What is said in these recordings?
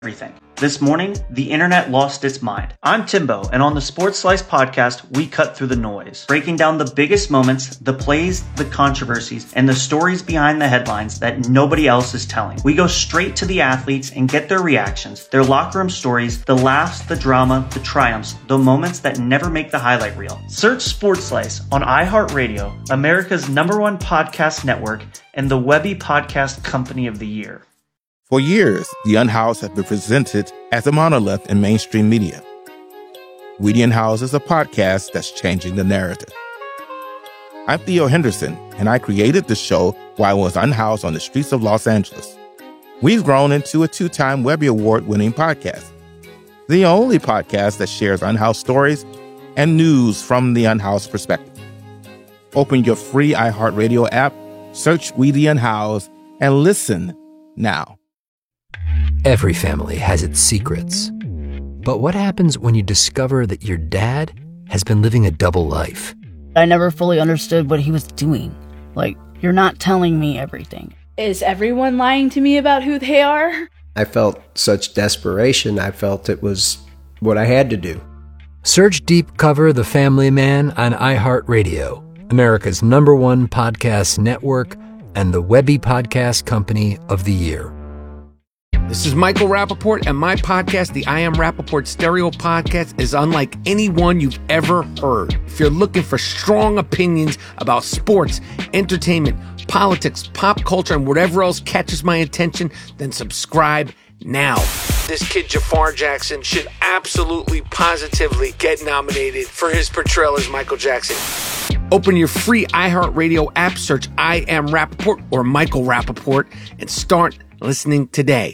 Everything. This morning, the internet lost its mind. I'm Timbo, and on the Sports Slice podcast, we cut through the noise, breaking down the biggest moments, the plays, the controversies, and the stories behind the headlines that nobody else is telling. We go straight to the athletes and get their reactions, their locker room stories, the laughs, the drama, the triumphs, the moments that never make the highlight reel. Search Sports Slice on iHeartRadio, America's #1 podcast network, and the Webby Podcast Company of the Year. For years, The Unhoused have been presented as a monolith in mainstream media. We the Unhoused is a podcast that's changing the narrative. I'm Theo Henderson, and I created the show while I was unhoused on the streets of Los Angeles. We've grown into a 2-time Webby Award-winning podcast, the only podcast that shares unhoused stories and news from the unhoused perspective. Open your free iHeartRadio app, search We the Unhoused, and listen now. Every family has its secrets. But what happens when you discover that your dad has been living a double life? I never fully understood what he was doing. Like, you're not telling me everything. Is everyone lying to me about who they are? I felt such desperation. I felt it was what I had to do. Search Deep Cover The Family Man on iHeartRadio, America's #1 podcast network, and the Webby Podcast Company of the Year. This is Michael Rappaport, and my podcast, the I Am Rappaport Stereo Podcast, is unlike any one you've ever heard. If you're looking for strong opinions about sports, entertainment, politics, pop culture, and whatever else catches my attention, then subscribe now. This kid Jafar Jackson should absolutely, positively get nominated for his portrayal as Michael Jackson. Open your free iHeartRadio app, search I Am Rappaport or Michael Rappaport, and start listening today.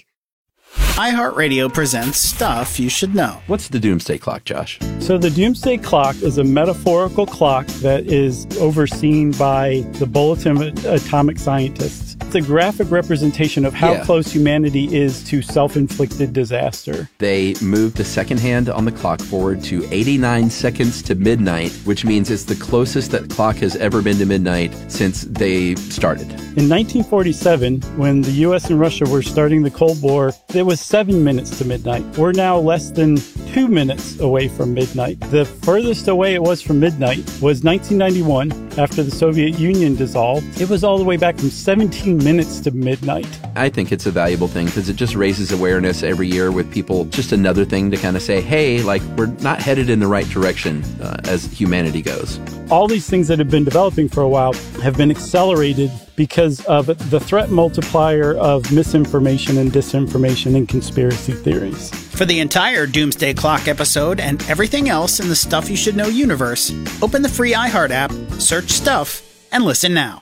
iHeartRadio presents Stuff You Should Know. What's the Doomsday Clock, Josh? So the Doomsday Clock is a metaphorical clock that is overseen by the Bulletin of Atomic Scientists. It's a graphic representation of how close humanity is to self-inflicted disaster. They moved the second hand on the clock forward to 89 seconds to midnight, which means it's the closest that clock has ever been to midnight since they started. In 1947, when the U.S. and Russia were starting the Cold War, it was 7 minutes to midnight. We're now less than 2 minutes away from midnight. The furthest away it was from midnight was 1991, after the Soviet Union dissolved. It was all the way back from 17 minutes to midnight. I think it's a valuable thing because it just raises awareness every year with people. Just another thing to kind of say, hey, like, we're not headed in the right direction as humanity goes. All these things that have been developing for a while have been accelerated because of the threat multiplier of misinformation and disinformation and conspiracy theories. For the entire Doomsday Clock episode and everything else in the Stuff You Should Know universe, open the free iHeart app, search Stuff, and listen now.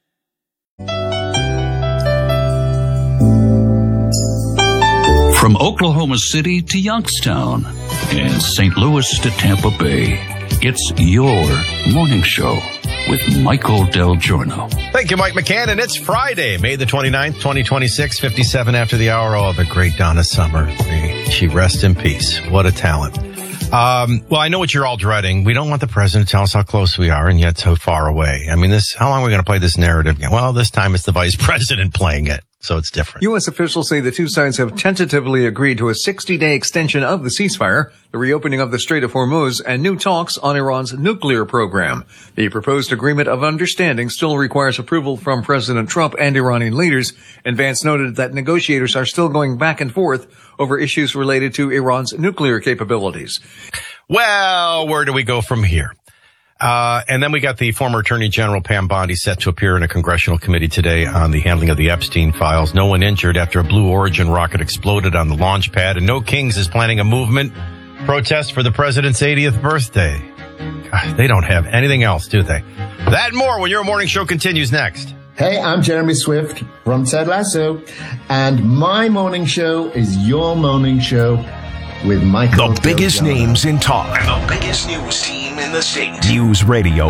From Oklahoma City to Youngstown and St. Louis to Tampa Bay, it's your morning show with Michael Del Giorno. Thank you, Mike McCann. And it's Friday, May the 29th, 2026, 57 after the hour. Oh, the great Donna Summer. May she rest in peace. What a talent. Well, I know what you're all dreading. We don't want the president to tell us how close we are and yet so far away. I mean, how long are we going to play this narrative again? Well, this time it's the vice president playing it. So it's different. U.S. officials say the two sides have tentatively agreed to a 60-day extension of the ceasefire, the reopening of the Strait of Hormuz, and new talks on Iran's nuclear program. The proposed agreement of understanding still requires approval from President Trump and Iranian leaders, and Vance noted that negotiators are still going back and forth over issues related to Iran's nuclear capabilities. Well, where do we go from here? And then we got the former Attorney General Pam Bondi set to appear in a congressional committee today on the handling of the Epstein files. No one injured after a Blue Origin rocket exploded on the launch pad. And No Kings is planning a movement protest for the president's 80th birthday. God, they don't have anything else, do they? That and more when your morning show continues next. Hey, I'm Jeremy Swift from Ted Lasso, and my morning show is your morning show with Michael. The biggest names in talk. And the biggest news team in the state. News Radio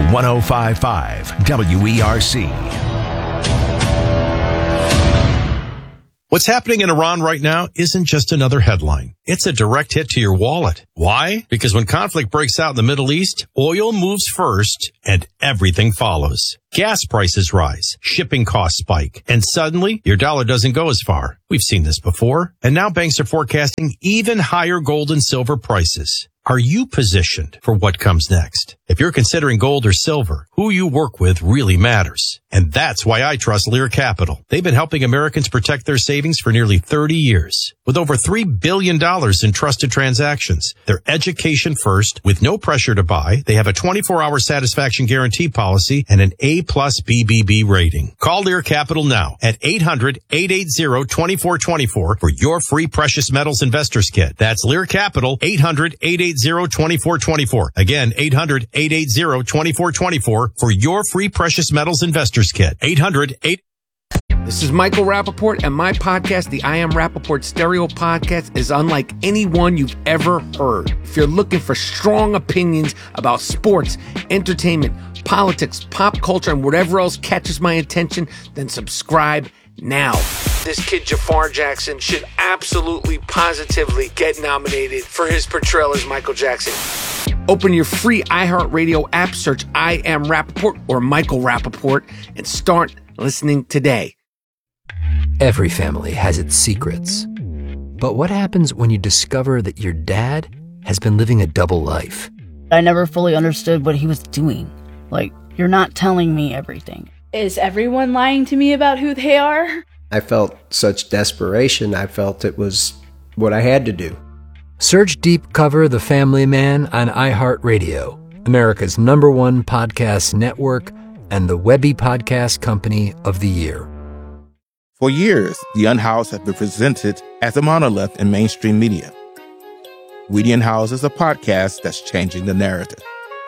105.5 WERC. What's happening in Iran right now isn't just another headline. It's a direct hit to your wallet. Why? Because when conflict breaks out in the Middle East, oil moves first and everything follows. Gas prices rise, shipping costs spike, and suddenly your dollar doesn't go as far. We've seen this before, and now banks are forecasting even higher gold and silver prices. Are you positioned for what comes next? If you're considering gold or silver, who you work with really matters. And that's why I trust Lear Capital. They've been helping Americans protect their savings for nearly 30 years. With over $3 billion in trusted transactions, they're education first with no pressure to buy. They have a 24-hour satisfaction guarantee policy and an A+ BBB rating. Call Lear Capital now at 800-880-2424 for your free precious metals investors kit. That's Lear Capital, 800-880-2424. Again, 800-880-2424 for your free precious metals investors kit. 800-8... This is Michael Rappaport, and my podcast, the I Am Rappaport Stereo Podcast, is unlike anyone you've ever heard. If you're looking for strong opinions about sports, entertainment, politics, pop culture, and whatever else catches my attention, then subscribe now. This kid Jafar Jackson should absolutely, positively get nominated for his portrayal as Michael Jackson. Open your free iHeartRadio app, search I Am Rappaport or Michael Rappaport, and start listening today. Every family has its secrets. But what happens when you discover that your dad has been living a double life? I never fully understood what he was doing. Like, you're not telling me everything. Is everyone lying to me about who they are? I felt such desperation. I felt it was what I had to do. Search Deep Cover The Family Man on iHeartRadio, America's #1 podcast network and the Webby Podcast Company of the Year. For years, The Unhoused has been presented as a monolith in mainstream media. We the Unhoused is a podcast that's changing the narrative.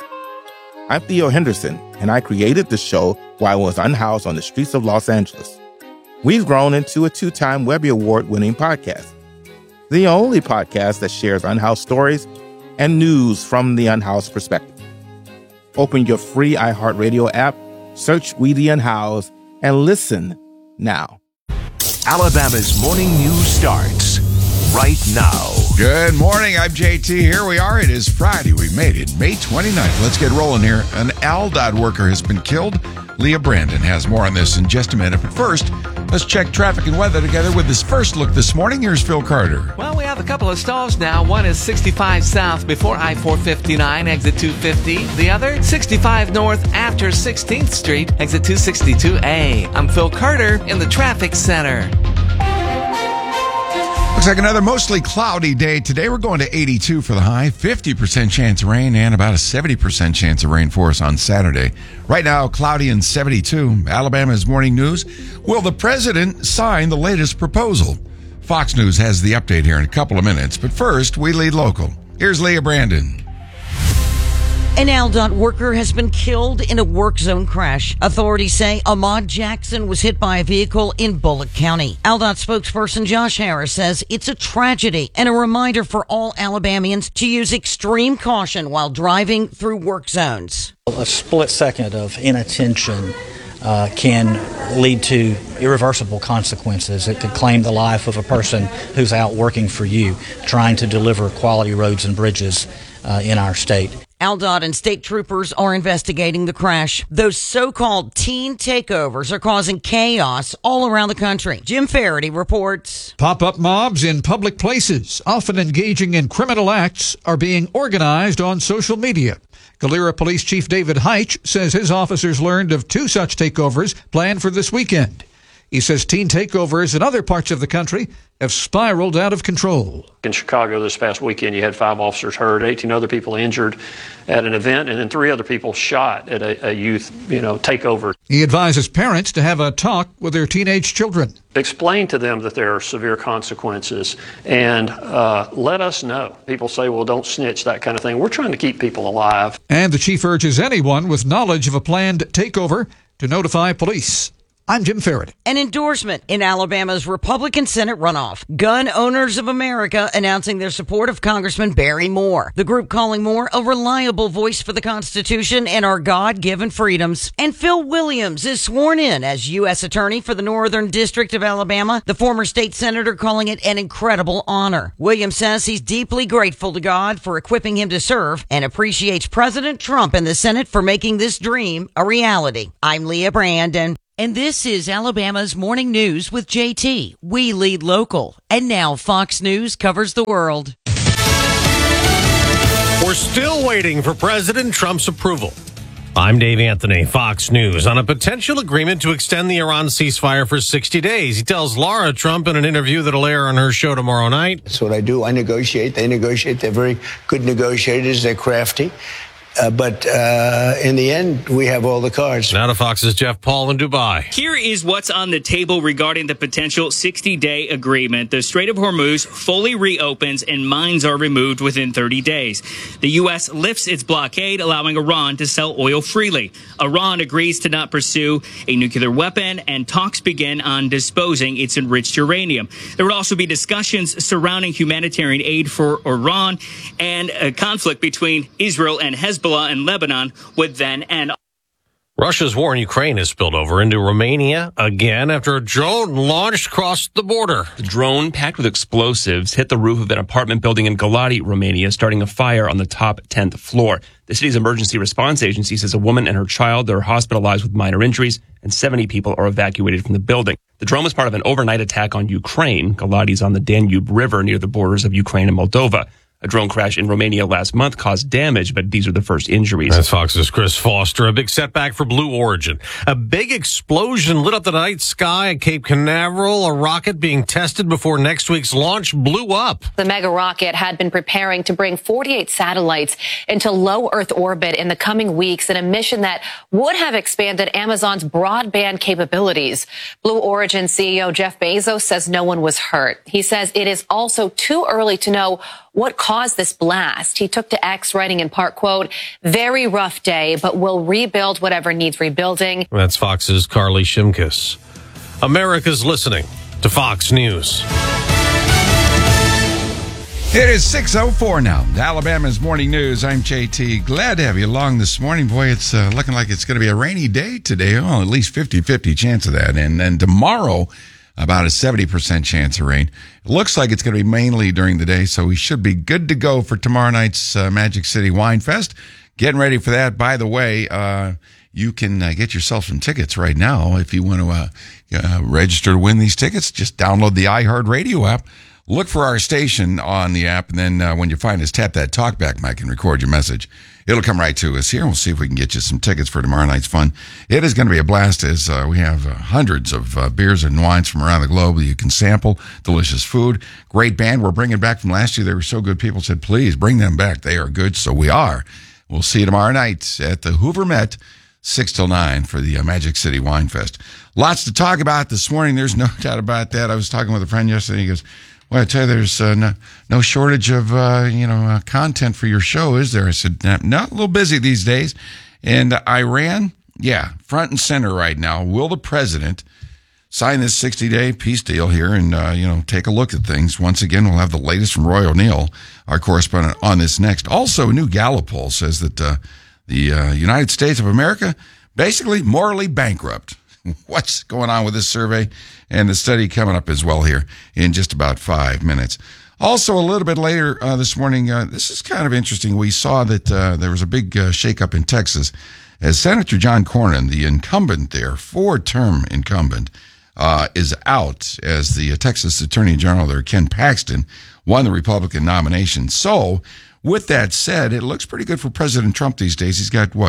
I'm Theo Henderson, and I created the show while I was unhoused on the streets of Los Angeles. We've grown into a 2-time Webby Award-winning podcast, the only podcast that shares unhoused stories and news from the unhoused perspective. Open your free iHeartRadio app, search We the Unhoused, and listen now. Alabama's morning news starts right now. Good morning. I'm JT. Here we are. It is Friday. We made it. May 29th. Let's get rolling here. An ALDOT worker has been killed. Leah Brandon has more on this in just a minute. But first, let's check traffic and weather together with this first look this morning. Here's Phil Carter. Well, we have a couple of stalls now. One is 65 south before I-459, exit 250. The other, 65 north after 16th Street, exit 262A. I'm Phil Carter in the traffic center. Looks like another mostly cloudy day today. We're going to 82 for the high, 50% chance of rain, and about a 70% chance of rain for us on Saturday. Right now, cloudy and 72. Alabama's morning news. Will the president sign the latest proposal? Fox News has the update here in a couple of minutes. But first, we lead local. Here's Leah Brandon. An ALDOT worker has been killed in a work zone crash. Authorities say Ahmad Jackson was hit by a vehicle in Bullock County. ALDOT spokesperson Josh Harris says it's a tragedy and a reminder for all Alabamians to use extreme caution while driving through work zones. A split second of inattention can lead to irreversible consequences. It could claim the life of a person who's out working for you, trying to deliver quality roads and bridges in our state. ALDOT and state troopers are investigating the crash. Those so-called teen takeovers are causing chaos all around the country. Jim Faraday reports. Pop-up mobs in public places, often engaging in criminal acts, are being organized on social media. Galera Police Chief David Heitch says his officers learned of 2 such takeovers planned for this weekend. He says teen takeovers in other parts of the country have spiraled out of control. In Chicago this past weekend, you had 5 officers hurt, 18 other people injured at an event, and then 3 other people shot at a youth, takeover. He advises parents to have a talk with their teenage children. Explain to them that there are severe consequences and let us know. People say, well, don't snitch, that kind of thing. We're trying to keep people alive. And the chief urges anyone with knowledge of a planned takeover to notify police. I'm Jim Faraday. An endorsement in Alabama's Republican Senate runoff. Gun Owners of America announcing their support of Congressman Barry Moore. The group calling Moore a reliable voice for the Constitution and our God-given freedoms. And Phil Williams is sworn in as U.S. Attorney for the Northern District of Alabama. The former state senator calling it an incredible honor. Williams says he's deeply grateful to God for equipping him to serve and appreciates President Trump and the Senate for making this dream a reality. I'm Leah Brandon. And this is Alabama's Morning News with JT. We lead local. And now Fox News covers the world. We're still waiting for President Trump's approval. I'm Dave Anthony, Fox News, on a potential agreement to extend the Iran ceasefire for 60 days. He tells Laura Trump in an interview that'll air on her show tomorrow night. That's what I do. I negotiate. They negotiate. They're very good negotiators. They're crafty. But in the end, we have all the cards. Now to Fox's Jeff Paul in Dubai. Here is what's on the table regarding the potential 60-day agreement. The Strait of Hormuz fully reopens and mines are removed within 30 days. The U.S. lifts its blockade, allowing Iran to sell oil freely. Iran agrees to not pursue a nuclear weapon, and talks begin on disposing its enriched uranium. There would also be discussions surrounding humanitarian aid for Iran, and a conflict between Israel and Hezbollah and Lebanon would then end. Russia's war in Ukraine has spilled over into Romania again after a drone launched across the border. The drone, packed with explosives, hit the roof of an apartment building in Galati, Romania, starting a fire on the top 10th floor. The city's emergency response agency says a woman and her child are hospitalized with minor injuries, and 70 people are evacuated from the building. The drone was part of an overnight attack on Ukraine. Galati's on the Danube River near the borders of Ukraine and Moldova. A drone crash in Romania last month caused damage, but these are the first injuries. That's Fox's Chris Foster. A big setback for Blue Origin. A big explosion lit up the night sky at Cape Canaveral. A rocket being tested before next week's launch blew up. The mega rocket had been preparing to bring 48 satellites into low Earth orbit in the coming weeks in a mission that would have expanded Amazon's broadband capabilities. Blue Origin CEO Jeff Bezos says no one was hurt. He says it is also too early to know what caused this blast. He took to X, writing in part, quote, "Very rough day, but we'll rebuild whatever needs rebuilding." That's Fox's Carly Shimkus. America's listening to Fox News. It is 6:04 now. Alabama's Morning News. I'm JT. Glad to have you along this morning. Boy, it's looking like it's going to be a rainy day today. Oh, at least 50-50 chance of that. And then tomorrow, about a 70% chance of rain. It looks like it's going to be mainly during the day, so we should be good to go for tomorrow night's Magic City Wine Fest. Getting ready for that. By the way, you can get yourself some tickets right now. If you want to register to win these tickets, just download the iHeartRadio app. Look for our station on the app, and then when you find us, tap that talkback mic and record your message. It'll come right to us here, and we'll see if we can get you some tickets for tomorrow night's fun. It is going to be a blast, as we have hundreds of beers and wines from around the globe that you can sample. Delicious food. Great band we're bringing back from last year. They were so good, people said, please bring them back. They are good, so we are. We'll see you tomorrow night at the Hoover Met, 6 till 9 for the Magic City Wine Fest. Lots to talk about this morning. There's no doubt about that. I was talking with a friend yesterday. He goes, well, I tell you, there's no shortage of, content for your show, is there? I said, not a little busy these days. And Iran, yeah, front and center right now. Will the president sign this 60-day peace deal here and, take a look at things? Once again, we'll have the latest from Roy O'Neill, our correspondent, on this next. Also, a new Gallup poll says that the United States of America, basically morally bankrupt. What's going on with this survey and the study coming up as well here in just about 5 minutes. Also, a little bit later this morning, this is kind of interesting. We saw that there was a big shakeup in Texas as Senator John Cornyn, the incumbent there, 4-term incumbent, is out as the Texas Attorney General there, Ken Paxton, won the Republican nomination. So, with that said, it looks pretty good for President Trump these days. He's got,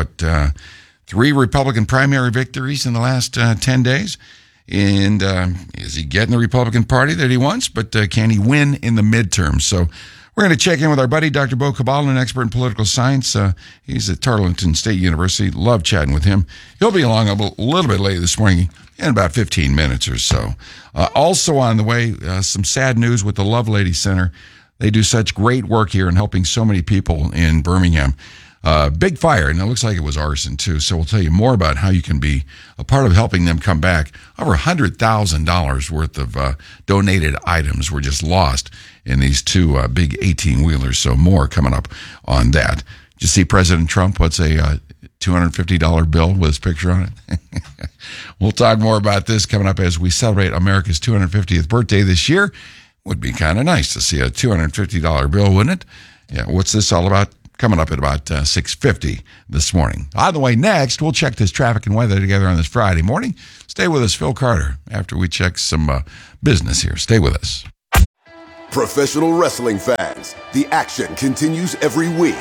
3 Republican primary victories in the last 10 days. And is he getting the Republican Party that he wants? But can he win in the midterms? So we're going to check in with our buddy, Dr. Bo Cabal, an expert in political science. He's at Tarleton State University. Love chatting with him. He'll be along a little bit later this morning in about 15 minutes or so. Also on the way, some sad news with the Lovelady Center. They do such great work here in helping so many people in Birmingham. Big fire, and it looks like it was arson too. So we'll tell you more about how you can be a part of helping them come back. Over $100,000 worth of donated items were just lost in these two big 18-wheelers. So more coming up on that. Did you see President Trump? What's a $250 bill with his picture on it? We'll talk more about this coming up as we celebrate America's 250th birthday this year. Would be kind of nice to see a $250 bill, wouldn't it? Yeah, what's this all about? Coming up at about 6:50 this morning. On the way next, we'll check this traffic and weather together on this Friday morning. Stay with us, Phil Carter, after we check some business here. Stay with us. Professional wrestling fans, the action continues every week.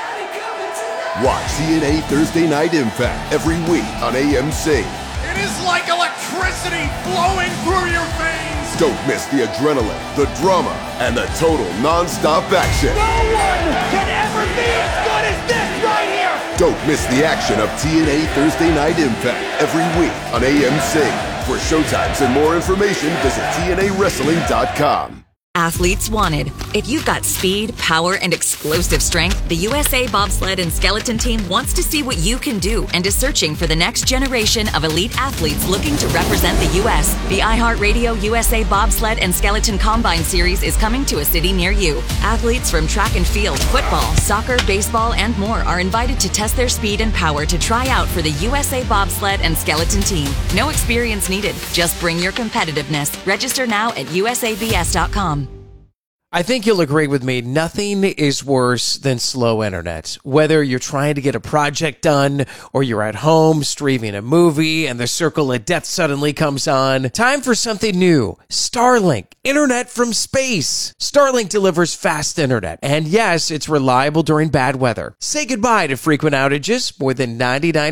Watch TNA Thursday Night Impact every week on AMC. It is like electricity flowing through your veins. Don't miss the adrenaline, the drama, and the total non-stop action. No one can ever be as good as this right here. Don't miss the action of TNA Thursday Night Impact every week on AMC. For showtimes and more information, visit TNAWrestling.com. Athletes wanted. If you've got speed, power, and explosive strength, the USA Bobsled and Skeleton Team wants to see what you can do and is searching for the next generation of elite athletes looking to represent the U.S. The iHeartRadio USA Bobsled and Skeleton Combine Series is coming to a city near you. Athletes from track and field, football, soccer, baseball, and more are invited to test their speed and power to try out for the USA Bobsled and Skeleton Team. No experience needed. Just bring your competitiveness. Register now at usabs.com. I think you'll agree with me, nothing is worse than slow internet. Whether you're trying to get a project done or you're at home streaming a movie and the circle of death suddenly comes on, time for something new. Starlink, internet from space. Starlink delivers fast internet, and yes, it's reliable during bad weather. Say goodbye to frequent outages, more than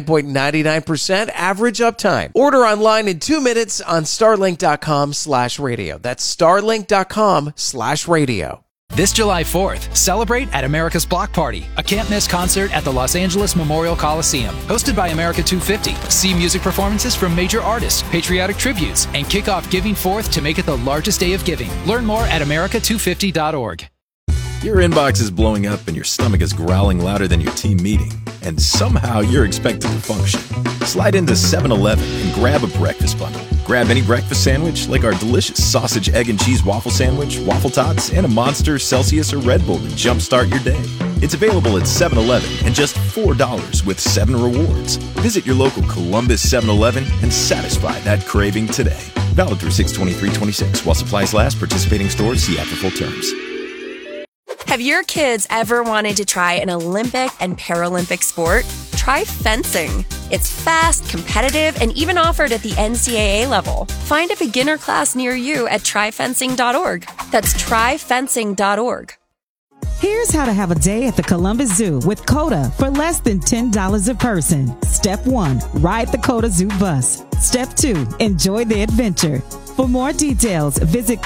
99.99% average uptime. Order online in 2 minutes on starlink.com/radio. That's starlink.com/radio. This July 4th, celebrate at America's Block Party, a can't-miss concert at the Los Angeles Memorial Coliseum. Hosted by America 250, see music performances from major artists, patriotic tributes, and kick off Giving Forth to make it the largest day of giving. Learn more at america250.org. Your inbox is blowing up and your stomach is growling louder than your team meeting, and somehow you're expected to function. Slide into 7-Eleven and grab a breakfast bundle. Grab any breakfast sandwich like our delicious sausage, egg, and cheese waffle sandwich, waffle tots, and a Monster, Celsius, or Red Bull to jumpstart your day. It's available at 7-Eleven and just $4 with 7 rewards. Visit your local Columbus 7-Eleven and satisfy that craving today. Valid through 6/23/26 while supplies last. Participating stores, see after full terms. Have your kids ever wanted to try an Olympic and Paralympic sport? Try fencing. It's fast, competitive, and even offered at the NCAA level. Find a beginner class near you at tryfencing.org. That's tryfencing.org. Here's how to have a day at the Columbus Zoo with COTA for less than $10 a person. Step 1, ride the COTA Zoo bus. Step 2, enjoy the adventure. For more details, visit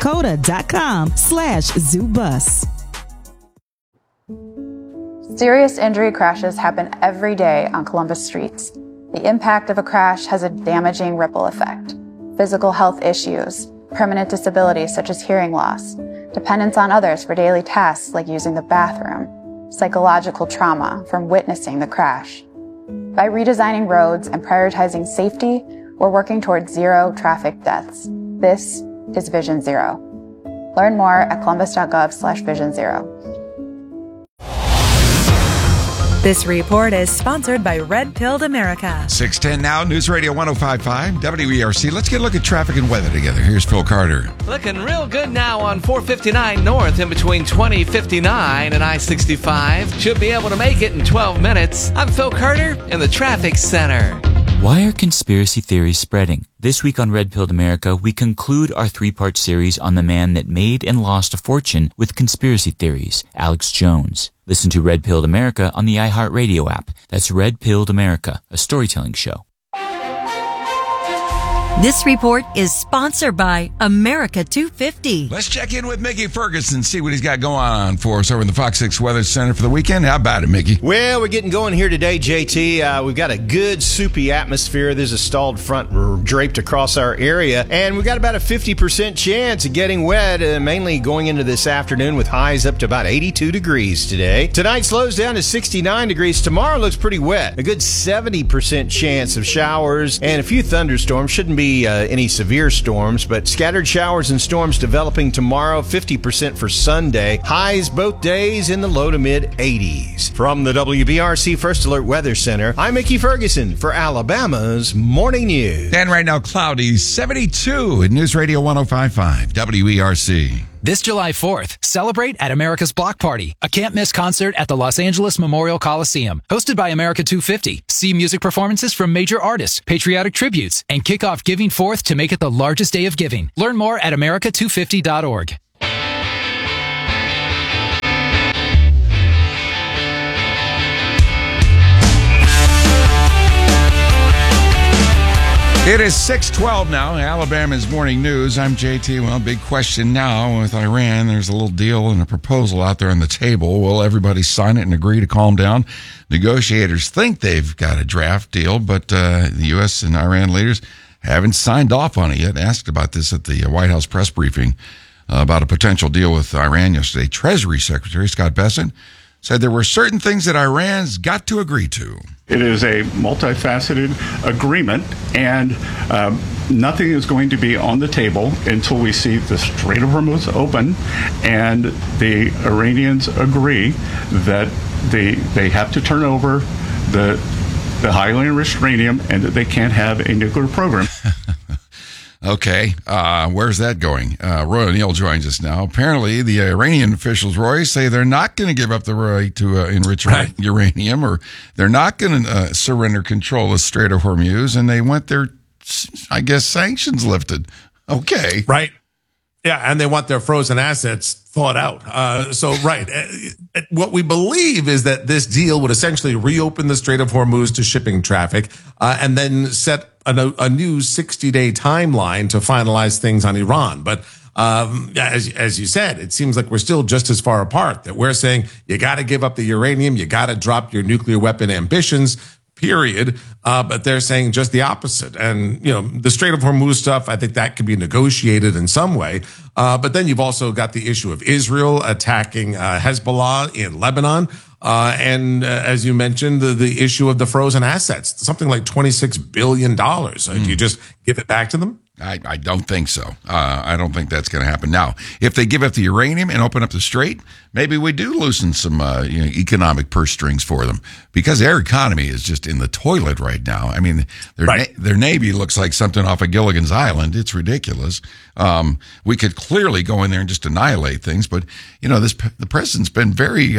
COTA.com/zoobus. Serious injury crashes happen every day on Columbus streets. The impact of a crash has a damaging ripple effect. Physical health issues, permanent disabilities such as hearing loss, dependence on others for daily tasks like using the bathroom, psychological trauma from witnessing the crash. By redesigning roads and prioritizing safety, we're working towards zero traffic deaths. This is Vision Zero. Learn more at columbus.gov/Vision Zero. This report is sponsored by Red Pilled America. 6:10 now, News Radio 105.5, WERC. Let's get a look at traffic and weather together. Here's Phil Carter. Looking real good now on 459 North in between 2059 and I-65. Should be able to make it in 12 minutes. I'm Phil Carter in the Traffic Center. Why are conspiracy theories spreading? This week on Red Pilled America, we conclude our 3-part series on the man that made and lost a fortune with conspiracy theories, Alex Jones. Listen to Red Pilled America on the iHeartRadio app. That's Red Pilled America, a storytelling show. This report is sponsored by America 250. Let's check in with Mickey Ferguson, see what he's got going on for us over in the Fox 6 Weather Center for the weekend. How about it, Mickey? Well, we're getting going here today, JT. We've got a good soupy atmosphere. There's a stalled front draped across our area, and we've got about a 50% chance of getting wet, mainly going into this afternoon with highs up to about 82 degrees today. Tonight slows down to 69 degrees. Tomorrow looks pretty wet. A good 70% chance of showers and a few thunderstorms. Shouldn't be any severe storms, but scattered showers and storms developing tomorrow. 50% for Sunday. Highs both days in the low to mid 80s. From the WBRC First Alert Weather Center, I'm Mickey Ferguson for Alabama's Morning News. And right now, cloudy, 72 at News Radio 105.5 WERC. This July 4th, celebrate at America's Block Party, a can't-miss concert at the Los Angeles Memorial Coliseum. Hosted by America 250. See music performances from major artists, patriotic tributes, and kick off Giving Forth to make it the largest day of giving. Learn more at america250.org. It is 6:12 now, Alabama's Morning News. I'm JT. Well, big question now with Iran. There's a little deal and a proposal out there on the table. Will everybody sign it and agree to calm down? Negotiators think they've got a draft deal, but the U.S. and Iran leaders haven't signed off on it yet. Asked about this at the White House press briefing about a potential deal with Iran yesterday. Treasury Secretary Scott Bessent said there were certain things that Iran's got to agree to. It is a multifaceted agreement, and nothing is going to be on the table until we see the Strait of Hormuz open and the Iranians agree that they have to turn over the highly enriched uranium and that they can't have a nuclear program. Okay, where's that going? Roy O'Neill joins us now. Apparently, the Iranian officials, Roy, say they're not going to give up the right to enrich uranium, or they're not going to surrender control of the Strait of Hormuz, and they want their, I guess, sanctions lifted. Okay. Right. Yeah, and they want their frozen assets thawed out. What we believe is that this deal would essentially reopen the Strait of Hormuz to shipping traffic, and then set a new 60-day timeline to finalize things on Iran. But as you said, it seems like we're still just as far apart, that we're saying you got to give up the uranium, you got to drop your nuclear weapon ambitions, period. But they're saying just the opposite. And, the Strait of Hormuz stuff, I think that could be negotiated in some way. But then you've also got the issue of Israel attacking Hezbollah in Lebanon. And as you mentioned, the issue of the frozen assets, something like $26 billion. Do you just give it back to them? I don't think so. I don't think that's going to happen. Now, if they give up the uranium and open up the strait, maybe we do loosen some economic purse strings for them, because their economy is just in the toilet right now. I mean, their Navy looks like something off of Gilligan's Island. It's ridiculous. We could clearly go in there and just annihilate things, but the president's been very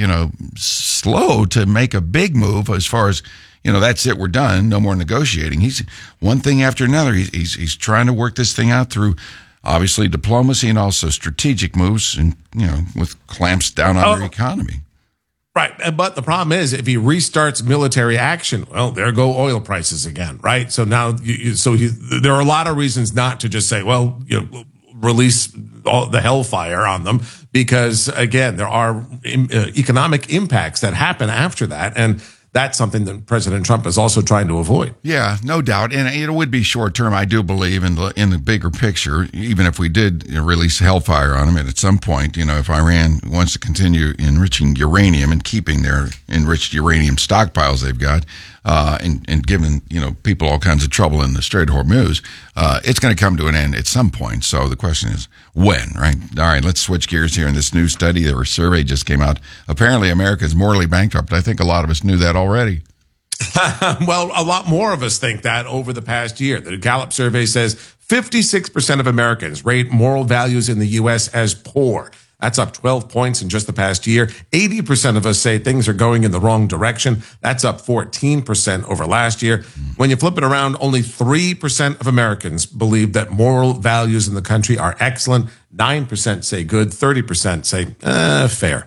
slow to make a big move as far as, that's it, we're done, no more negotiating. He's one thing after another. He's trying to work this thing out through, obviously, diplomacy and also strategic moves, and with clamps down on their economy. Right, but the problem is, if he restarts military action, well, there go oil prices again, right? So now, there are a lot of reasons not to just say, well, release all the hellfire on them, because again, there are economic impacts that happen after that, and that's something that President Trump is also trying to avoid. Yeah, no doubt. And it would be short term, I do believe, in the bigger picture, even if we did release hellfire on them. And at some point, if Iran wants to continue enriching uranium and keeping their enriched uranium stockpiles they've got, and giving, people all kinds of trouble in the Strait of Hormuz, it's going to come to an end at some point. So the question is, when, right? All right, let's switch gears here. In this new study, a survey just came out. Apparently, America is morally bankrupt. I think a lot of us knew that already. Well, a lot more of us think that over the past year. The Gallup survey says 56% of Americans rate moral values in the U.S. as poor. That's up 12 points in just the past year. 80% of us say things are going in the wrong direction. That's up 14% over last year. When you flip it around, only 3% of Americans believe that moral values in the country are excellent. 9% say good. 30% say fair.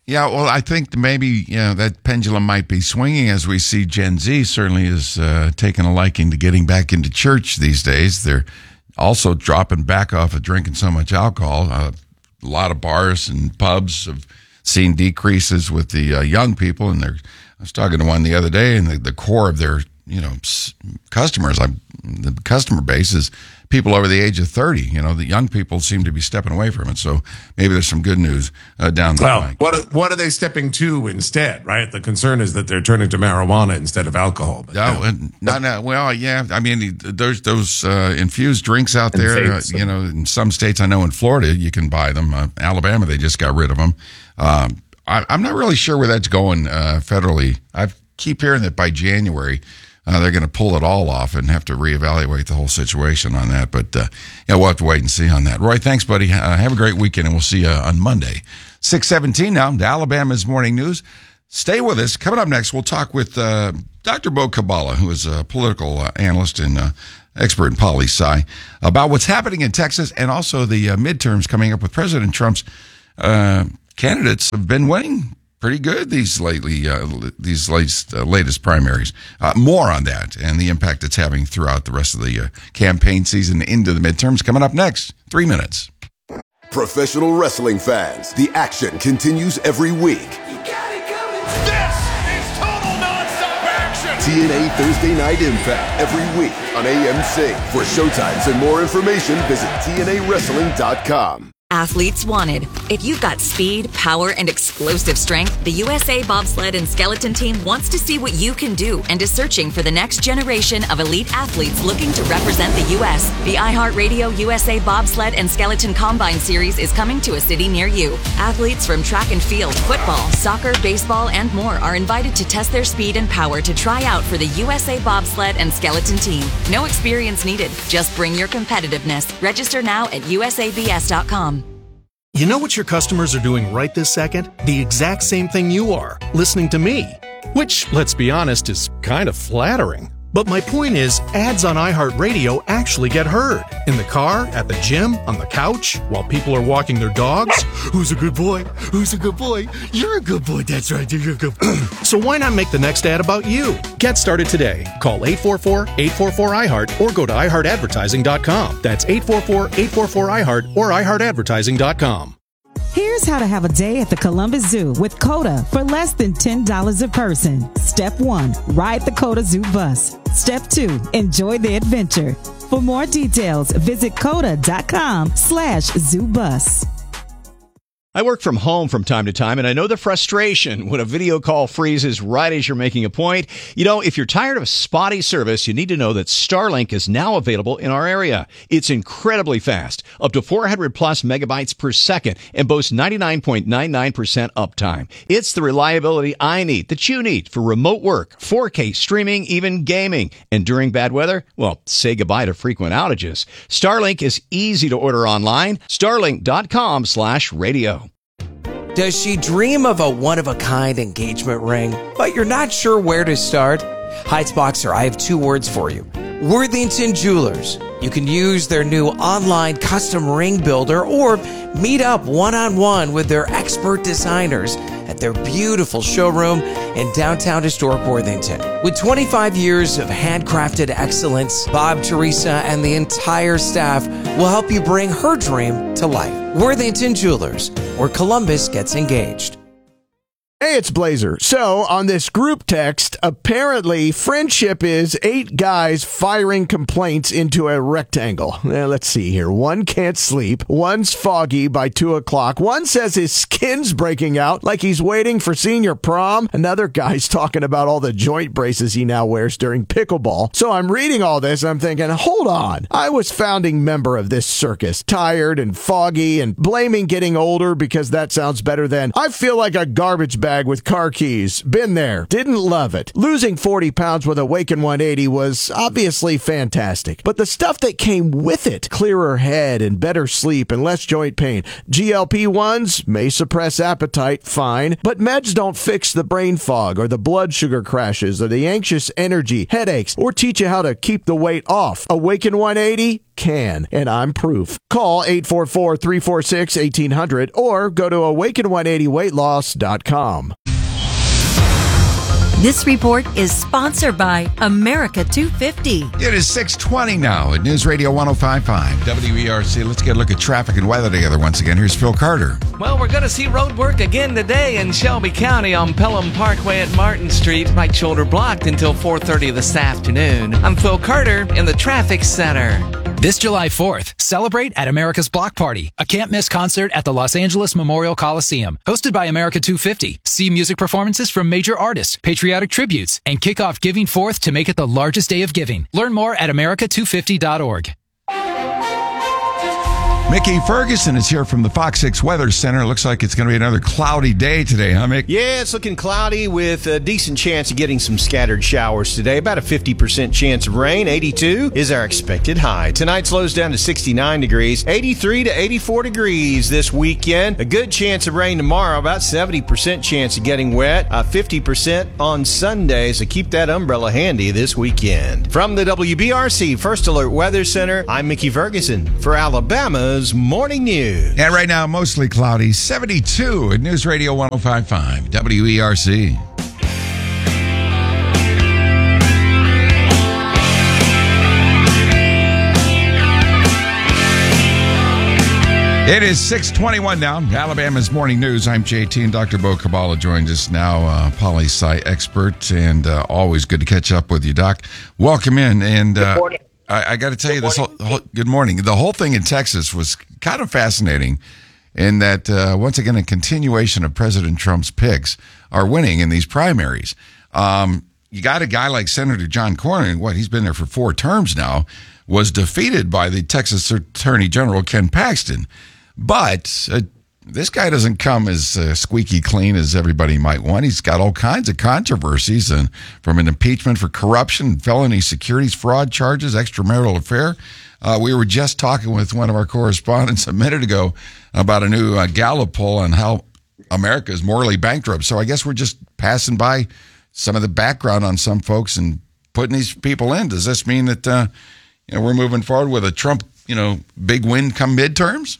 Yeah, well, I think maybe that pendulum might be swinging as we see Gen Z certainly is taking a liking to getting back into church these days. They're also dropping back off of drinking so much alcohol. A lot of bars and pubs have seen decreases with the young people, and I was talking to one the other day, and the core of their customers, the customer base is people over the age of 30. The young people seem to be stepping away from it. So maybe there's some good news down the line. What are they stepping to instead, right? The concern is that they're turning to marijuana instead of alcohol. Well, yeah. I mean, there's those infused drinks out there. In some states, I know in Florida, you can buy them. Alabama, they just got rid of them. I'm not really sure where that's going federally. I keep hearing that by January, they're going to pull it all off and have to reevaluate the whole situation on that. But we'll have to wait and see on that. Roy, thanks, buddy. Have a great weekend, and we'll see you on Monday. 6:17 now, to Alabama's Morning News. Stay with us. Coming up next, we'll talk with Dr. Bo Kabbalah, who is a political analyst and expert in poli-sci, about what's happening in Texas and also the midterms coming up with President Trump's candidates have been winning pretty good these latest primaries. More on that and the impact it's having throughout the rest of the campaign season into the midterms. Coming up next, 3 minutes. Professional wrestling fans, the action continues every week. This is total nonstop action. TNA Thursday Night Impact every week on AMC. For showtimes and more information, visit TNAWrestling.com. Athletes wanted. If you've got speed, power, and explosive strength, the USA Bobsled and Skeleton Team wants to see what you can do and is searching for the next generation of elite athletes looking to represent the U.S. The iHeartRadio USA Bobsled and Skeleton Combine Series is coming to a city near you. Athletes from track and field, football, soccer, baseball, and more are invited to test their speed and power to try out for the USA Bobsled and Skeleton Team. No experience needed. Just bring your competitiveness. Register now at usabs.com. You know what your customers are doing right this second? The exact same thing you are, listening to me. Which, let's be honest, is kind of flattering. But my point is, ads on iHeartRadio actually get heard. In the car, at the gym, on the couch, while people are walking their dogs. Who's a good boy? Who's a good boy? You're a good boy, that's right, you're a good boy. So why not make the next ad about you? Get started today. Call 844-844-iHeart or go to iHeartAdvertising.com. That's 844-844-iHeart or iHeartAdvertising.com. Here's how to have a day at the Columbus Zoo with COTA for less than $10 a person. Step 1, ride the COTA Zoo bus. Step 2, enjoy the adventure. For more details, visit COTA.com/ZooBus. I work from home from time to time, and I know the frustration when a video call freezes right as you're making a point. You know, if you're tired of spotty service, you need to know that Starlink is now available in our area. It's incredibly fast, up to 400 plus megabytes per second, and boasts 99.99% uptime. It's the reliability I need, that you need, for remote work, 4K streaming, even gaming. And during bad weather, well, say goodbye to frequent outages. Starlink is easy to order online. Starlink.com/radio. Does she dream of a one-of-a-kind engagement ring, but you're not sure where to start? Heights Boxer, I have 2 words for you. Worthington Jewelers. You can use their new online custom ring builder or meet up one-on-one with their expert designers at their beautiful showroom in downtown historic Worthington. With 25 years of handcrafted excellence, Bob, Teresa, and the entire staff will help you bring her dream to life. Worthington Jewelers, where Columbus gets engaged. Hey, it's Blazer. So, on this group text, apparently friendship is 8 guys firing complaints into a rectangle. Let's see here. One can't sleep. One's foggy by 2 o'clock. One says his skin's breaking out like he's waiting for senior prom. Another guy's talking about all the joint braces he now wears during pickleball. So I'm reading all this and I'm thinking, hold on. I was founding member of this circus, tired and foggy and blaming getting older because that sounds better than I feel like a garbage bag with car keys. Been there. Didn't love it. Losing 40 pounds with Awaken 180 was obviously fantastic. But the stuff that came with it, clearer head and better sleep and less joint pain. GLP-1s may suppress appetite, fine. But meds don't fix the brain fog or the blood sugar crashes or the anxious energy, headaches, or teach you how to keep the weight off. Awaken 180 can, and I'm proof. Call 844-346-1800 or go to awaken180weightloss.com. This report is sponsored by America 250. It is 6:20 now at News Radio 105.5 WERC. Let's get a look at traffic and weather together once again. Here's Phil Carter. Well, we're going to see road work again today in Shelby County on Pelham Parkway at Martin Street. Right shoulder blocked until 4:30 this afternoon. I'm Phil Carter in the Traffic Center. This July 4th, celebrate at America's Block Party, a can't-miss concert at the Los Angeles Memorial Coliseum. Hosted by America 250. See music performances from major artists, patriotic tributes, and kick off Giving Forth to make it the largest day of giving. Learn more at america250.org. Mickey Ferguson is here from the Fox 6 Weather Center. Looks like it's going to be another cloudy day today, huh, Mick? Yeah, it's looking cloudy with a decent chance of getting some scattered showers today. About a 50% chance of rain. 82 is our expected high. Tonight slows down to 69 degrees. 83 to 84 degrees this weekend. A good chance of rain tomorrow. About 70% chance of getting wet. 50% on Sunday, so keep that umbrella handy this weekend. From the WBRC First Alert Weather Center, I'm Mickey Ferguson for Alabama's Morning News. And right now, mostly cloudy, 72 at News Radio 105.5 WERC. It is 6:21 now. Alabama's Morning News. I'm JT, and Dr. Bo Kabbalah joins us now, poli-sci expert, and always good to catch up with you, Doc. Welcome in. And good morning. I got to tell you, good morning. The whole thing in Texas was kind of fascinating in that, once again, a continuation of President Trump's picks are winning in these primaries. You got a guy like Senator John Cornyn, he's been there for 4 terms now, was defeated by the Texas Attorney General Ken Paxton. But this guy doesn't come as squeaky clean as everybody might want. He's got all kinds of controversies, and from an impeachment for corruption, felony securities fraud charges, extramarital affair. We were just talking with one of our correspondents a minute ago about a new Gallup poll on how America is morally bankrupt. So I guess we're just passing by some of the background on some folks and putting these people in. Does this mean that we're moving forward with a Trump, big win come midterms?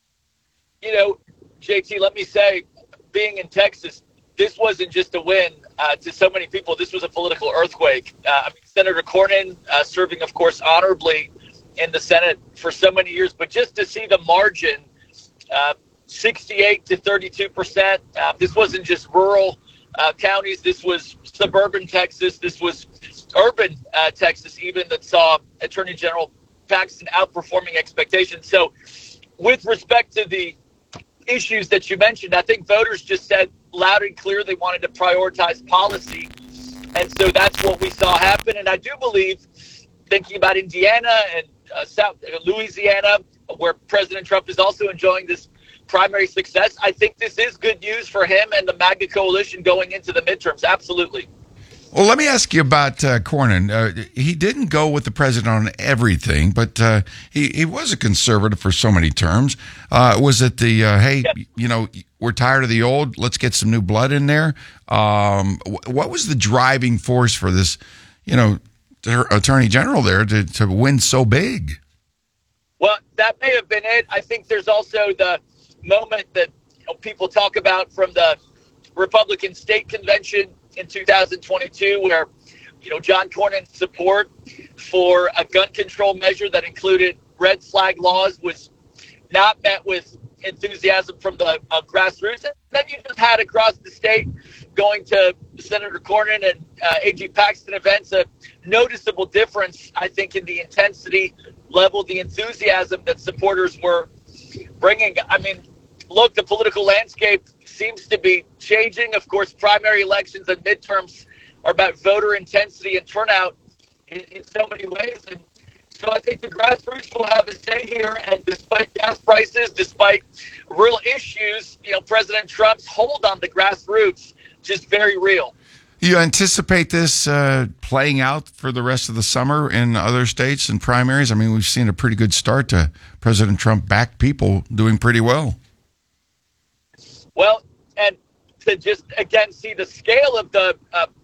JT, let me say, being in Texas, this wasn't just a win to so many people. This was a political earthquake. Senator Cornyn serving, of course, honorably in the Senate for so many years, but just to see the margin, 68 to 32%. This wasn't just rural counties. This was suburban Texas. This was urban Texas, even, that saw Attorney General Paxton outperforming expectations. So with respect to the issues that you mentioned, I think voters just said loud and clear they wanted to prioritize policy. And so that's what we saw happen. And I do believe, thinking about Indiana and South Louisiana, where President Trump is also enjoying this primary success, I think this is good news for him and the MAGA coalition going into the midterms. Absolutely. Well, let me ask you about Cornyn. He didn't go with the president on everything, but he was a conservative for so many terms. Was it the, hey, we're tired of the old, let's get some new blood in there? What was the driving force for this, Attorney General there to win so big? Well, that may have been it. I think there's also the moment that people talk about from the Republican State Convention in 2022, where John Cornyn's support for a gun control measure that included red flag laws was not met with enthusiasm from the grassroots. And then you just had across the state, going to Senator Cornyn and A.G. Paxton events, a noticeable difference, I think, in the intensity level, the enthusiasm that supporters were bringing. I mean, look, the political landscape seems to be changing. Of course, primary elections and midterms are about voter intensity and turnout in so many ways. And so I think the grassroots will have a say here. And despite gas prices, despite real issues, President Trump's hold on the grassroots just very real. You anticipate this playing out for the rest of the summer in other states and primaries? I mean, we've seen a pretty good start to President Trump-backed people doing pretty well. Well, and to just, again, see the scale of the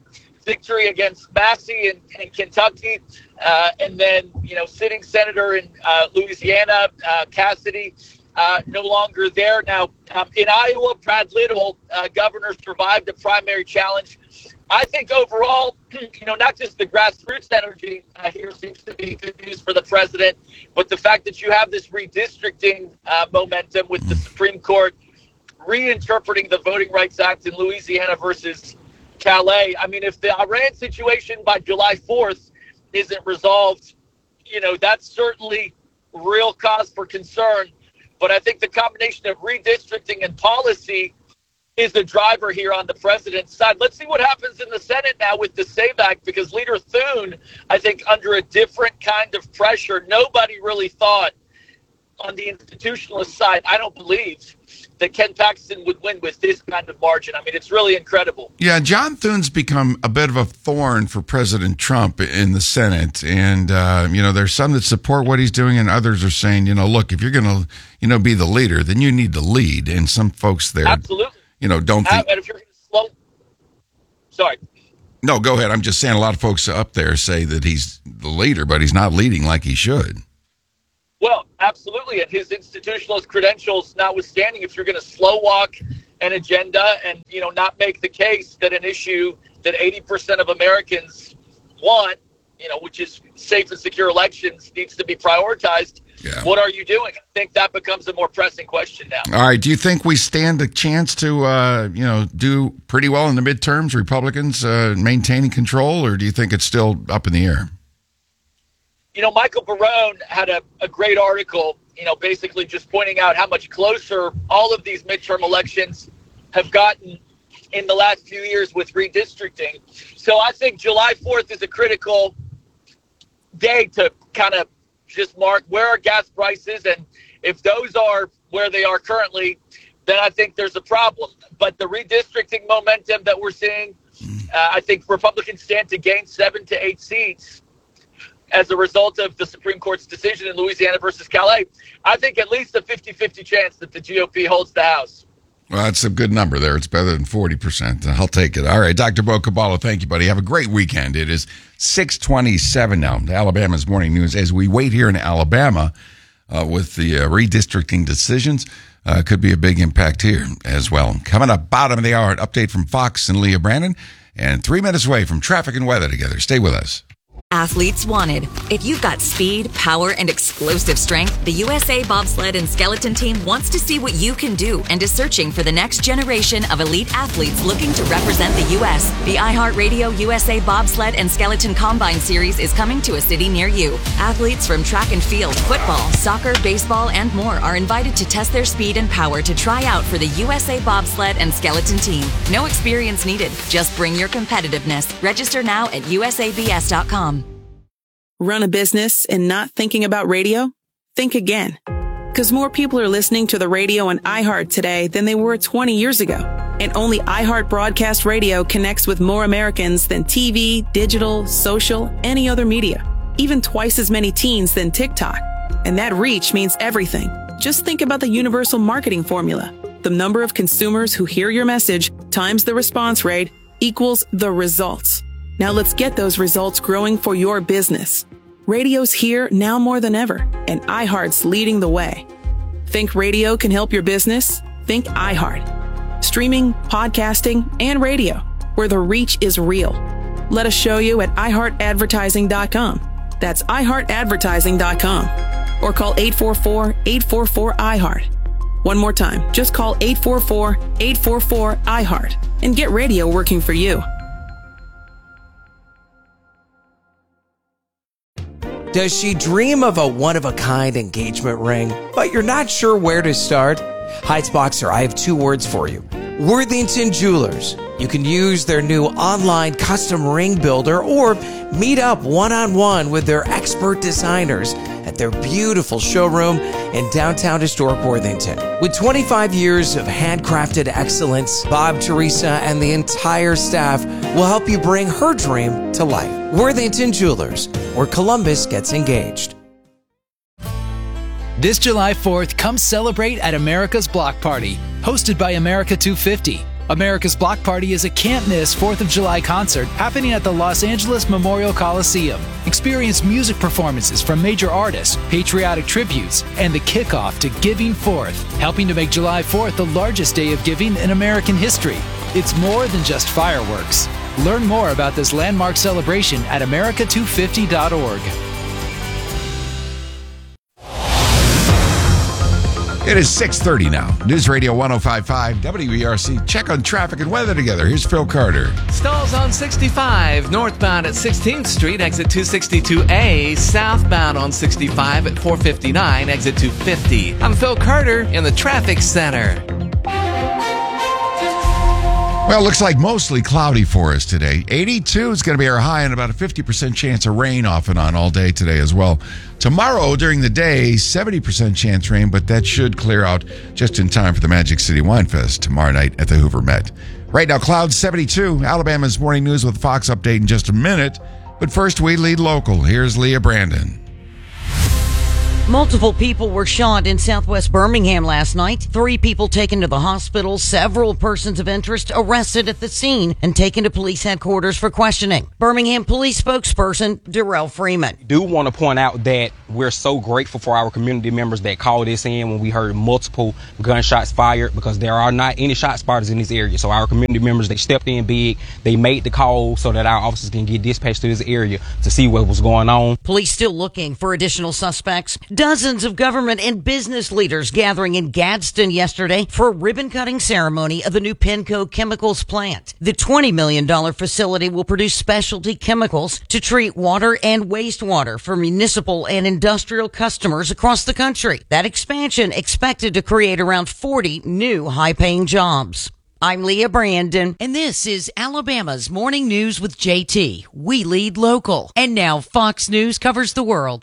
victory against Massey in Kentucky, and then, sitting senator in Louisiana, Cassidy, no longer there. Now, in Iowa, Brad Little, governor, survived a primary challenge. I think overall, not just the grassroots energy here seems to be good news for the president, but the fact that you have this redistricting momentum with the Supreme Court reinterpreting the Voting Rights Act in Louisiana versus Calais. I mean, if the Iran situation by July 4th isn't resolved, that's certainly real cause for concern. But I think the combination of redistricting and policy is the driver here on the president's side. Let's see what happens in the Senate now with the SAVE Act, because Leader Thune, I think, under a different kind of pressure, nobody really thought on the institutionalist side, I don't believe, that Ken Paxton would win with this kind of margin. I mean, it's really incredible. Yeah, John Thune's become a bit of a thorn for President Trump in the Senate. And, there's some that support what he's doing, and others are saying, look, if you're going to, be the leader, then you need to lead. And some folks there, absolutely, don't think. And if you're going to sorry. No, go ahead. I'm just saying a lot of folks up there say that he's the leader, but he's not leading like he should. Well, absolutely. And his institutionalist credentials notwithstanding, if you're going to slow walk an agenda and, not make the case that an issue that 80% of Americans want, which is safe and secure elections, needs to be prioritized, what are you doing? I think that becomes a more pressing question now. All right. Do you think we stand a chance to, do pretty well in the midterms, Republicans maintaining control, or do you think it's still up in the air? Michael Barone had a great article, basically just pointing out how much closer all of these midterm elections have gotten in the last few years with redistricting. So I think July 4th is a critical day to kind of just mark where are gas prices. And if those are where they are currently, then I think there's a problem. But the redistricting momentum that we're seeing, I think Republicans stand to gain 7 to 8 seats as a result of the Supreme Court's decision in Louisiana versus Calais. I think at least a 50-50 chance that the GOP holds the House. Well, that's a good number there. It's better than 40%. I'll take it. All right, Dr. Bo Caballo, thank you, buddy. Have a great weekend. It is 6:27 now, Alabama's Morning News. As we wait here in Alabama with the redistricting decisions, could be a big impact here as well. Coming up, bottom of the hour, an update from Fox and Leah Brandon, and 3 minutes away from traffic and weather together. Stay with us. Athletes wanted. If you've got speed, power, and explosive strength, the USA Bobsled and Skeleton Team wants to see what you can do and is searching for the next generation of elite athletes looking to represent the U.S. The iHeartRadio USA Bobsled and Skeleton Combine Series is coming to a city near you. Athletes from track and field, football, soccer, baseball, and more are invited to test their speed and power to try out for the USA Bobsled and Skeleton Team. No experience needed. Just bring your competitiveness. Register now at usabs.com. Run a business and not thinking about radio? Think again. Because more people are listening to the radio on iHeart today than they were 20 years ago. And only iHeart Broadcast Radio connects with more Americans than TV, digital, social, any other media. Even twice as many teens than TikTok. And that reach means everything. Just think about the universal marketing formula. The number of consumers who hear your message times the response rate equals the results. Now let's get those results growing for your business. Radio's here now more than ever, and iHeart's leading the way. Think radio can help your business? Think iHeart. Streaming, podcasting, and radio, where the reach is real. Let us show you at iHeartAdvertising.com. That's iHeartAdvertising.com. Or call 844-844-iHeart. One more time, just call 844-844-iHeart and get radio working for you. Does she dream of a one-of-a-kind engagement ring, but you're not sure where to start? Heights Boxer, I have 2 words for you. Worthington Jewelers. You can use their new online custom ring builder or meet up one-on-one with their expert designers at their beautiful showroom in downtown historic Worthington. With 25 years of handcrafted excellence, Bob, Teresa, and the entire staff will help you bring her dream to life. Worthington Jewelers, where Columbus gets engaged. This July 4th, come celebrate at America's Block Party, hosted by America 250. America's Block Party is a can't-miss 4th of July concert happening at the Los Angeles Memorial Coliseum. Experience music performances from major artists, patriotic tributes, and the kickoff to Giving Forth, helping to make July 4th the largest day of giving in American history. It's more than just fireworks. Learn more about this landmark celebration at america250.org. It is 6:30 now. News Radio 105.5 WERC. Check on traffic and weather together. Here's Phil Carter. Stalls on 65, northbound at 16th Street, exit 262A, southbound on 65 at 459, exit 250. I'm Phil Carter in the traffic center. Well, it looks like mostly cloudy for us today. 82 is going to be our high and about a 50% chance of rain off and on all day today as well. Tomorrow during the day, 70% chance rain, but that should clear out just in time for the Magic City Wine Fest tomorrow night at the Hoover Met. Right now, clouds 72. Alabama's Morning News with Fox update in just a minute. But first, we lead local. Here's Leah Brandon. Multiple people were shot in southwest Birmingham last night. 3 people taken to the hospital, several persons of interest arrested at the scene and taken to police headquarters for questioning. Birmingham police spokesperson Darrell Freeman. I do want to point out that we're so grateful for our community members that called us in when we heard multiple gunshots fired, because there are not any shot spotters in this area. So our community members, they stepped in big. They made the call so that our officers can get dispatched to this area to see what was going on. Police still looking for additional suspects. Dozens of government and business leaders gathering in Gadsden yesterday for a ribbon-cutting ceremony of the new Penco Chemicals plant. The $20 million facility will produce specialty chemicals to treat water and wastewater for municipal and industrial customers across the country. That expansion expected to create around 40 new high-paying jobs. I'm Leah Brandon, and this is Alabama's Morning News with JT. We lead local. And now Fox News covers the world.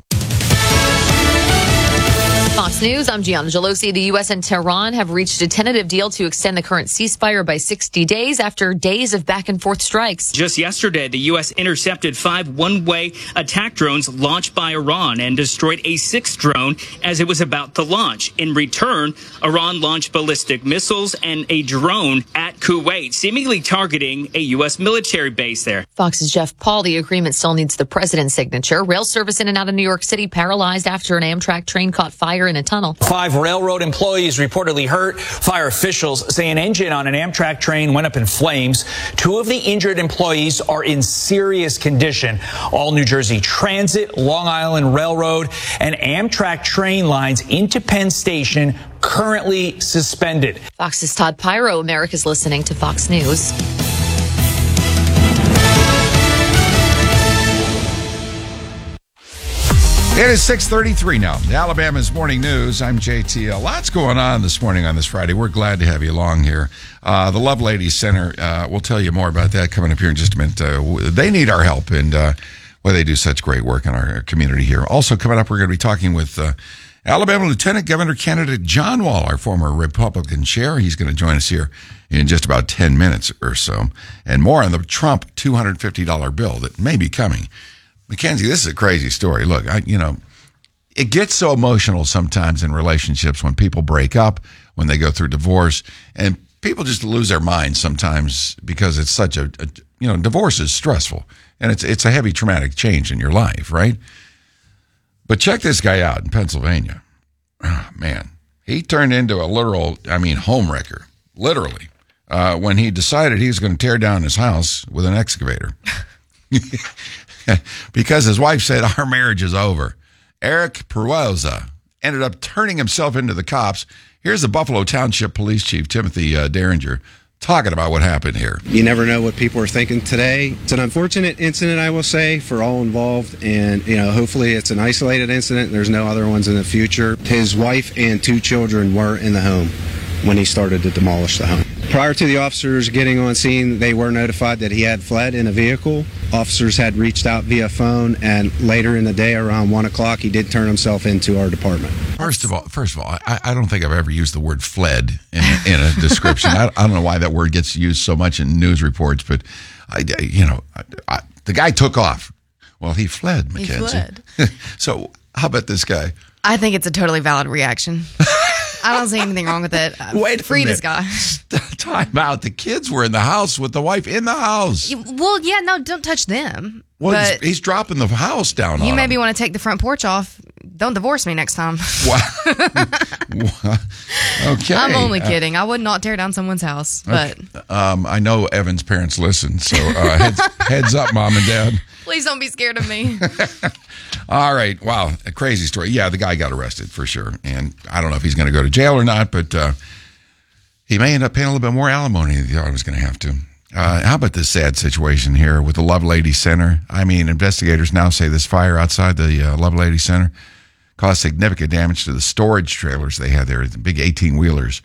Fox News, I'm Gianna Gelosi. The U.S. and Tehran have reached a tentative deal to extend the current ceasefire by 60 days after days of back-and-forth strikes. Just yesterday, the U.S. intercepted 5 one-way attack drones launched by Iran and destroyed a 6th drone as it was about to launch. In return, Iran launched ballistic missiles and a drone at Kuwait, seemingly targeting a U.S. military base there. Fox's Jeff Paul, the agreement still needs the president's signature. Rail service in and out of New York City paralyzed after an Amtrak train caught fire in a tunnel. 5 railroad employees reportedly hurt. Fire officials say an engine on an Amtrak train went up in flames. 2 of the injured employees are in serious condition. All New Jersey Transit, Long Island Railroad, and Amtrak train lines into Penn Station currently suspended. Fox's Todd Pyro. America's listening to Fox News. It is 6:33 now. Alabama's Morning News. I'm JT. Lots going on this morning on this Friday. We're glad to have you along here. The Love Ladies Center, we'll tell you more about that coming up here in just a minute. They need our help, and they do such great work in our community here. Also coming up, we're going to be talking with Alabama Lieutenant Governor candidate John Wall, our former Republican chair. He's going to join us here in just about 10 minutes or so. And more on the Trump $250 bill that may be coming. Mackenzie, this is a crazy story. Look, it gets so emotional sometimes in relationships when people break up, when they go through divorce, and people just lose their minds sometimes because it's such a divorce is stressful, and it's a heavy traumatic change in your life, right? But check this guy out in Pennsylvania. Oh, man, he turned into a literal, home wrecker, literally, when he decided he was going to tear down his house with an excavator. Because his wife said, our marriage is over. Eric Peruza ended up turning himself into the cops. Here's the Buffalo Township Police Chief, Timothy Derringer, talking about what happened here. You never know what people are thinking today. It's an unfortunate incident, I will say, for all involved. And, hopefully it's an isolated incident. There's no other ones in the future. His wife and 2 children were in the home when he started to demolish the home. Prior to the officers getting on scene, they were notified that he had fled in a vehicle. Officers had reached out via phone, and later in the day, around 1 o'clock, he did turn himself into our department. First of all, I don't think I've ever used the word fled in a description. I don't know why that word gets used so much in news reports, but the guy took off. Well, he fled, Mackenzie. He fled. So how about this guy? I think it's a totally valid reaction. I don't see anything wrong with it. Wait a Free minute. this guy. Time out. The kids were in the house with the wife in the house. Well, yeah, no, don't touch them. Well, but he's dropping the house down on you him. maybe want to take the front porch off. Don't divorce me next time. Okay. I'm only kidding. I would not tear down someone's house. But I know Evan's parents listen, so heads up, Mom and Dad. please don't be scared of me. All right. Wow. A crazy story. Yeah, the guy got arrested for sure. And I don't know if he's going to go to jail or not, but he may end up paying a little bit more alimony than he thought he was going to have to. How about this sad situation here with the Lovelady Center? I mean, investigators now say this fire outside the Lovelady Center caused significant damage to the storage trailers they had there, the big 18-wheelers.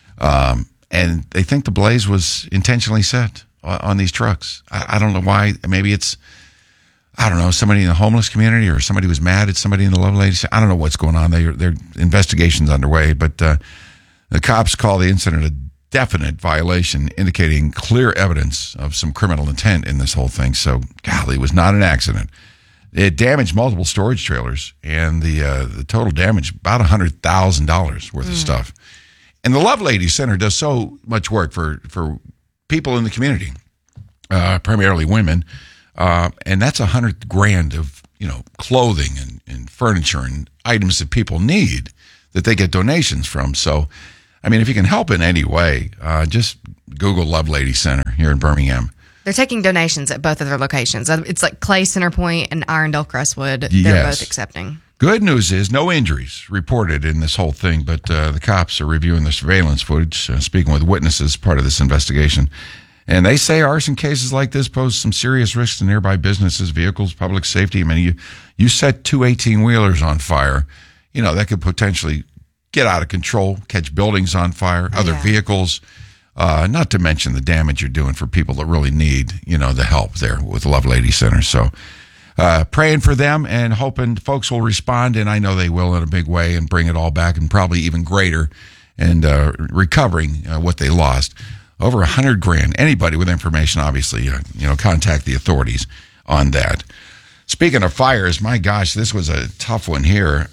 And they think the blaze was intentionally set on these trucks. I don't know why. Maybe it's, I don't know, somebody in the homeless community or somebody was mad at somebody in the Lovelady Center. I don't know what's going on. Their investigation's underway, but the cops call the incident a definite violation, indicating clear evidence of some criminal intent in this whole thing. So, golly, it was not an accident. It damaged multiple storage trailers, and the total damage, about $100,000 worth of stuff. And the Lovelady Center does so much work for people in the community, primarily women, and that's $100,000 of clothing and furniture and items that people need that they get donations from. So, I mean, if you can help in any way, just Google Lovelady Center here in Birmingham. They're taking donations at both of their locations. It's like Clay Centerpoint and Irondale Crestwood. They're both accepting. Good news is no injuries reported in this whole thing, but the cops are reviewing the surveillance footage, speaking with witnesses, part of this investigation. And they say arson cases like this pose some serious risks to nearby businesses, vehicles, public safety. I mean, you set two 18-wheelers on fire, that could potentially get out of control, catch buildings on fire, other vehicles, not to mention the damage you're doing for people that really need, the help there with the Lovelady Center. So praying for them and hoping folks will respond, and I know they will in a big way, and bring it all back and probably even greater, and recovering what they lost. Over $100,000. Anybody with information, obviously, contact the authorities on that. Speaking of fires, my gosh, this was a tough one here.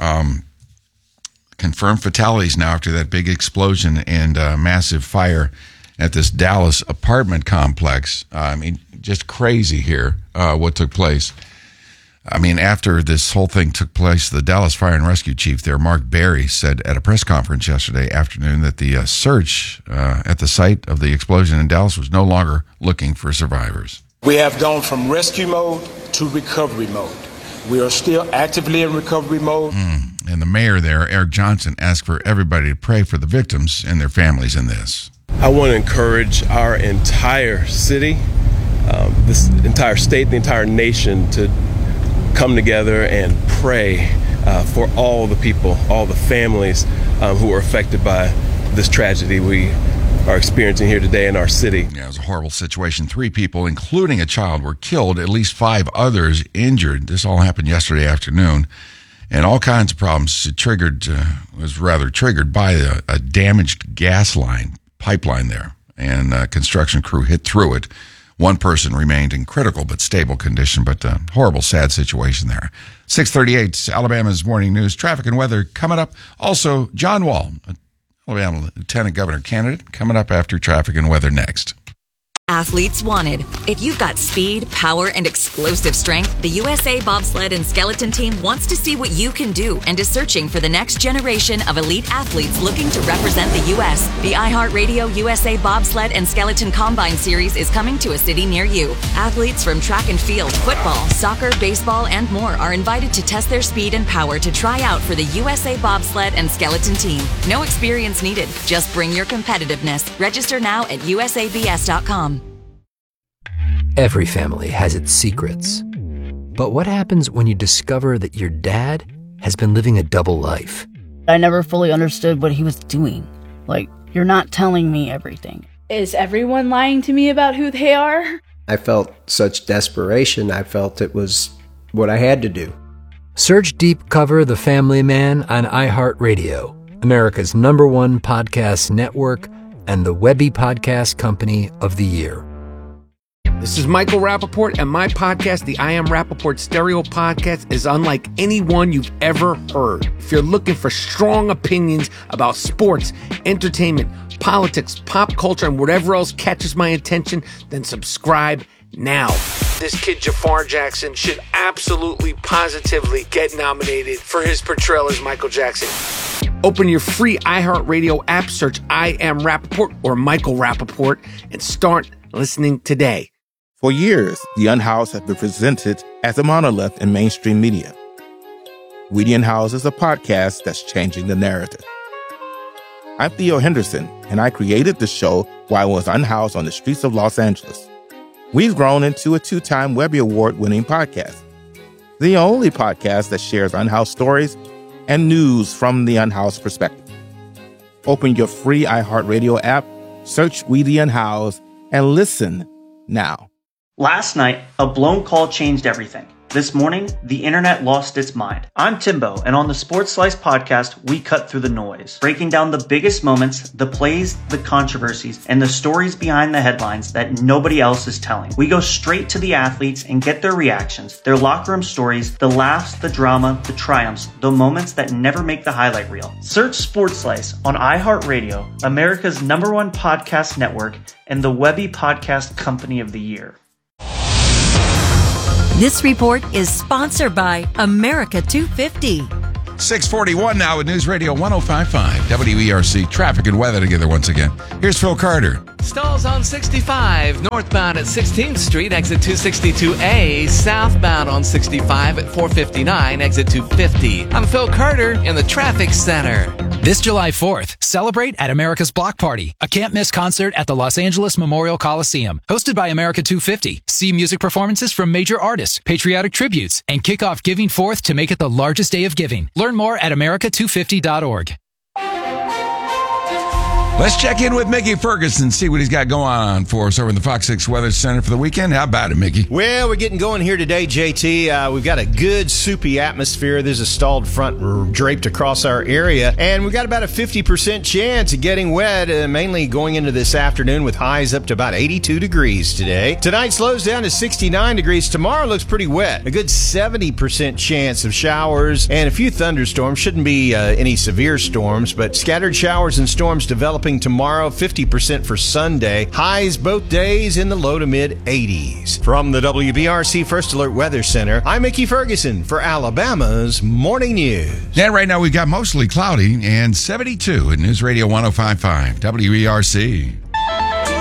Confirmed fatalities now after that big explosion and massive fire at this Dallas apartment complex. I mean, just crazy here what took place. I mean, after this whole thing took place, the Dallas Fire and Rescue Chief there, Mark Berry, said at a press conference yesterday afternoon that the search at the site of the explosion in Dallas was no longer looking for survivors. We have gone from rescue mode to recovery mode. We are still actively in recovery mode. And the mayor there, Eric Johnson, asked for everybody to pray for the victims and their families in this. I want to encourage our entire city, this entire state, the entire nation to come together and pray for all the people, all the families who are affected by this tragedy we are experiencing here today in our city. Yeah, it was a horrible situation. 3 people, including a child, were killed, at least 5 others injured. This all happened yesterday afternoon. And all kinds of problems. It was rather triggered by a damaged gas pipeline there. And a construction crew hit through it. 1 person remained in critical but stable condition, but a horrible, sad situation there. 6:38, Alabama's Morning News. Traffic and weather coming up. Also, John Wall, Alabama Lieutenant Governor candidate, coming up after traffic and weather next. Athletes wanted. If you've got speed, power, and explosive strength, the USA Bobsled and Skeleton Team wants to see what you can do and is searching for the next generation of elite athletes looking to represent the U.S. The iHeartRadio USA Bobsled and Skeleton Combine Series is coming to a city near you. Athletes from track and field, football, soccer, baseball, and more are invited to test their speed and power to try out for the USA Bobsled and Skeleton Team. No experience needed. Just bring your competitiveness. Register now at usabs.com. Every family has its secrets. But what happens when you discover that your dad has been living a double life? I never fully understood what he was doing. Like, you're not telling me everything. Is everyone lying to me about who they are? I felt such desperation. I felt it was what I had to do. Search Deep Cover The Family Man on iHeartRadio, America's #1 podcast network and the Webby Podcast Company of the Year. This is Michael Rappaport, and my podcast, the I Am Rappaport Stereo Podcast, is unlike any one you've ever heard. If you're looking for strong opinions about sports, entertainment, politics, pop culture, and whatever else catches my attention, then subscribe now. This kid Jafar Jackson should absolutely, positively get nominated for his portrayal as Michael Jackson. Open your free iHeartRadio app, search I Am Rappaport or Michael Rappaport, and start listening today. For years, The Unhoused has been presented as a monolith in mainstream media. We the Unhoused is a podcast that's changing the narrative. I'm Theo Henderson, and I created the show while I was unhoused on the streets of Los Angeles. We've grown into a 2-time Webby Award-winning podcast, the only podcast that shares unhoused stories and news from the unhoused perspective. Open your free iHeartRadio app, search We the Unhoused, and listen now. Last night, a blown call changed everything. This morning, the internet lost its mind. I'm Timbo, and on the Sports Slice podcast, we cut through the noise, breaking down the biggest moments, the plays, the controversies, and the stories behind the headlines that nobody else is telling. We go straight to the athletes and get their reactions, their locker room stories, the laughs, the drama, the triumphs, the moments that never make the highlight reel. Search Sports Slice on iHeartRadio, America's #1 podcast network, and the Webby Podcast Company of the Year. This report is sponsored by America 250. 641 now with News Radio 105.5 WERC. Traffic and weather together once again. Here's Phil Carter. Stalls on 65, northbound at 16th Street, exit 262A, southbound on 65 at 459, exit 250. I'm Phil Carter in the traffic center. This July 4th, celebrate at America's Block Party, a can't-miss concert at the Los Angeles Memorial Coliseum. Hosted by America 250. See music performances from major artists, patriotic tributes, and kick off Giving Forth to make it the largest day of giving. Learn more at america250.org. Let's check in with Mickey Ferguson, see what he's got going on for us over in the Fox 6 Weather Center for the weekend. How about it, Mickey? Well, we're getting going here today, JT. We've got a good soupy atmosphere. There's a stalled front draped across our area, and we've got about a 50% chance of getting wet, mainly going into this afternoon with highs up to about 82 degrees today. Tonight slows down to 69 degrees. Tomorrow looks pretty wet. A good 70% chance of showers and a few thunderstorms. Shouldn't be any severe storms, but scattered showers and storms developing tomorrow, 50% for Sunday. Highs both days in the low to mid 80s. From the WBRC First Alert Weather Center, I'm Mickey Ferguson for Alabama's Morning News. And right now we've got mostly cloudy and 72 at News Radio 105.5 WERC.